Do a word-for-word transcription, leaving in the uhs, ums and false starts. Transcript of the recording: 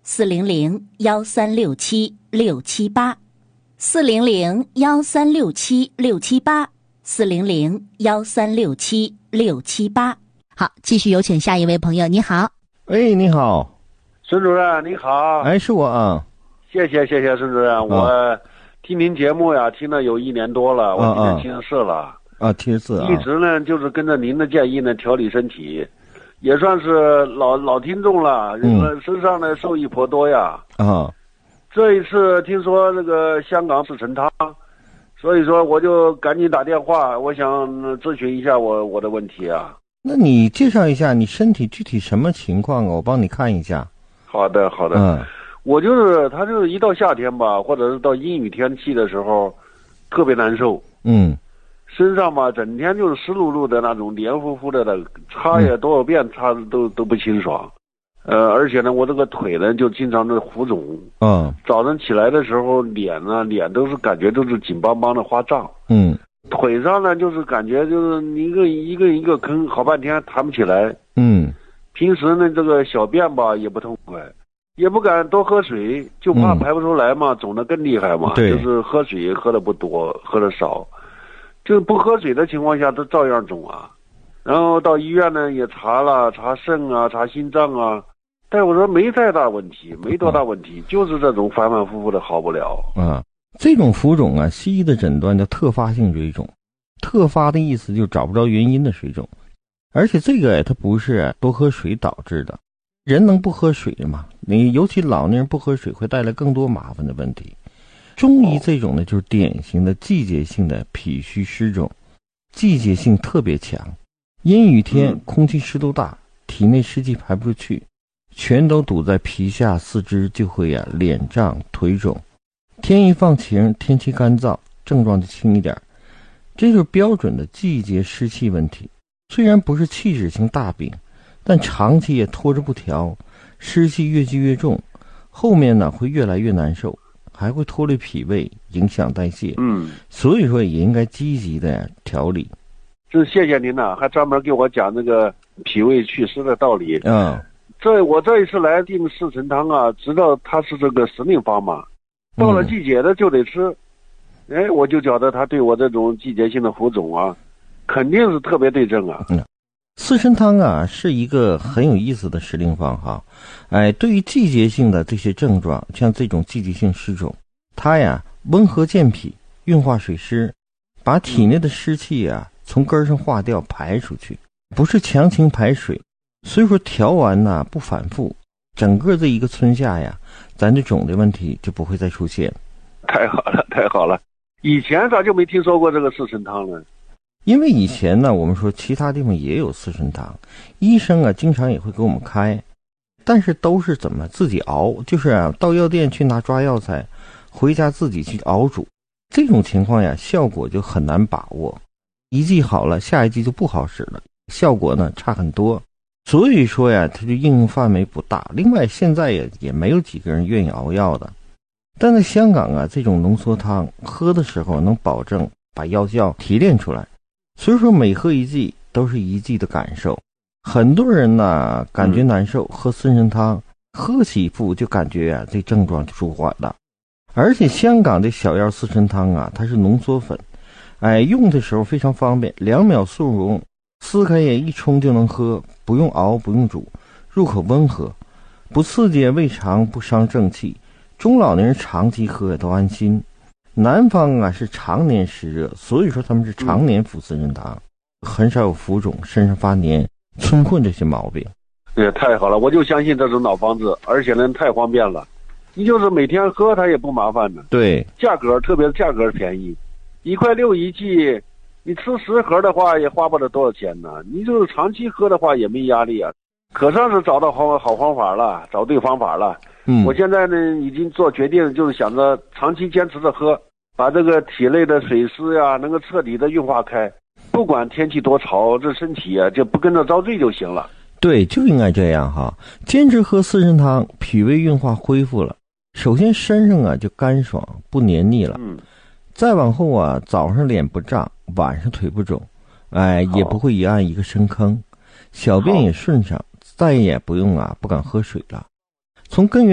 四零零幺三六七六七八，四零零幺三六七六七八，四零零幺三六七六七八。好，继续有请下一位朋友。你好。 喂，你好， 孙主任，你好。 哎，是我啊。 谢谢谢谢孙主任，我、 啊、 听您节目呀，听了有一年多了，我今年七十四了。 啊，七十四啊。 一直呢就是跟着您的建议呢调理身体，也算是老老听众了，嗯，身上呢受益颇多呀。 啊， 这一次听说这个香港四神汤，所以说我就赶紧打电话，我想咨询一下我我的问题啊。 那你介绍一下你身体具体什么情况啊？我帮你看一下。 好的好的。嗯，我就是他就是一到夏天吧，或者是到阴雨天气的时候，特别难受。 嗯， 身上吧整天就是湿漉漉的那种，黏糊糊的的，擦也多少遍擦都都不清爽。呃，而且呢，我这个腿呢就经常的浮肿。 嗯， 早上起来的时候，脸呢脸都是感觉都是紧邦邦的发胀。 嗯。 腿上呢，就是感觉就是一个一个一个坑，好半天弹不起来。 嗯， 平时呢，这个小便吧也不痛快，也不敢多喝水，就怕排不出来嘛，嗯、肿得更厉害嘛。 对， 就是喝水喝的不多，喝的少，就是不喝水的情况下，都照样肿啊。然后到医院呢也查了，查肾啊，查心脏啊，大夫说没太大问题，没多大问题，嗯、就是这种反反复复的好不了。 嗯。这种浮肿啊，西医的诊断叫特发性水肿。特发的意思就找不着原因的水肿，而且这个它不是多喝水导致的。人能不喝水吗？你尤其老年人不喝水会带来更多麻烦的问题。中医这种呢，就是典型的季节性的脾虚湿肿，季节性特别强。阴雨天空气湿度大，体内湿气排不出去，全都堵在皮下，四肢就会啊脸胀腿肿。天一放晴，天气干燥，症状就轻一点，这就是标准的季节湿气问题。虽然不是器质性大病，但长期也拖着不调，湿气越积越重，后面呢会越来越难受，还会拖累脾胃，影响代谢。 嗯， 所以说也应该积极的调理。 这谢谢您呐，还专门给我讲那个脾胃祛湿的道理。 嗯， 这我这一次来订四神汤啊，知道它是这个时令方嘛。到了季节的就得吃，嗯、哎，我就觉得它对我这种季节性的浮肿啊，肯定是特别对症啊。 嗯，四神汤啊是一个很有意思的时令方哈，哎，对于季节性的这些症状，像这种季节性湿肿，它呀温和健脾，运化水湿，把体内的湿气啊从根上化掉排出去，不是强行排水，所以说调完呢不反复，整个这一个春夏呀，咱这肿的问题就不会再出现。 太好了，太好了！以前咋就没听说过这个四神汤呢？ 因为以前呢，我们说其他地方也有四神汤，医生啊经常也会给我们开，但是都是怎么自己熬，就是啊到药店去拿抓药材，回家自己去熬煮。这种情况呀，效果就很难把握，一剂好了，下一剂就不好使了，效果呢差很多。所以说呀，它就应用范围不大。另外，现在也也没有几个人愿意熬药的。但在香港啊，这种浓缩汤喝的时候能保证把药效提炼出来，所以说每喝一剂都是一剂的感受。很多人呢感觉难受，喝四神汤喝几副就感觉啊这症状就舒缓了。而且香港的小药四神汤啊，它是浓缩粉，哎，用的时候非常方便，两秒速溶。撕开也一冲就能喝，不用熬不用煮，入口温和，不刺激胃肠，不伤正气，中老年人长期喝也都安心。南方啊是常年湿热，所以说他们是常年服四神汤，嗯、很少有浮肿、身上发黏、春困这些毛病。 也太好了，我就相信这种老方子，而且呢太方便了，你就是每天喝它也不麻烦呢。 对， 价格特别价格便宜，一块六一剂。你吃十盒的话也花不了多少钱呢，你就是长期喝的话也没压力啊，可算是找到好好方法了，找对方法了。嗯，我现在呢已经做决定，就是想着长期坚持着喝，把这个体内的水湿呀能够彻底的运化开，不管天气多潮，这身体啊就不跟着遭罪就行了。 对，就应该这样哈，坚持喝四神汤，脾胃运化恢复了，首先身上啊就干爽不黏腻了。嗯。再往后啊，早上脸不胀，晚上腿不肿，哎，也不会一按一个深坑，小便也顺畅，再也不用啊不敢喝水了。从根源